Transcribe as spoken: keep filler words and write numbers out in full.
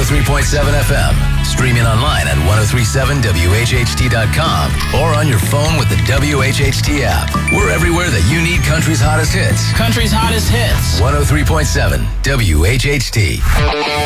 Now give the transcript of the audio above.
three point seven F M. Streaming online at ten thirty-seven W H H T dot com or on your phone with the W H H T app. We're everywhere that you need country's hottest hits. Country's hottest hits. one oh three point seven W H H T.